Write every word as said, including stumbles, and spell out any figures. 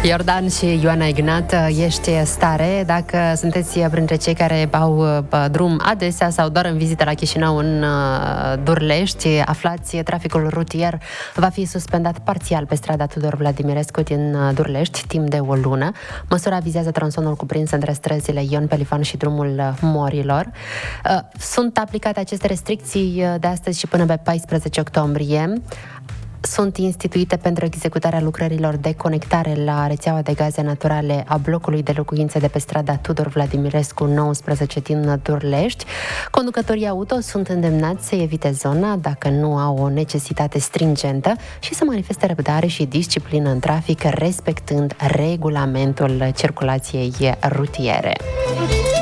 Iordan și Ioana Ignat, ești stare? Dacă sunteți printre cei care au drum adesea sau doar în vizită la Chișinău, în Durlești, aflați, traficul rutier va fi suspendat parțial pe strada Tudor Vladimirescu din Durlești timp de o lună. Măsura vizează tronsonul cuprins între străzile Ion Pelifan și drumul Morilor. Sunt aplicate aceste restricții de astăzi și până pe paisprezece octombrie. Sunt instituite pentru executarea lucrărilor de conectare la rețeaua de gaze naturale a blocului de locuințe de pe strada Tudor Vladimirescu nouăsprezece din Durlești. Conducătorii auto sunt îndemnați să evite zona dacă nu au o necesitate stringentă și să manifeste răbdare și disciplină în trafic, respectând regulamentul circulației rutiere.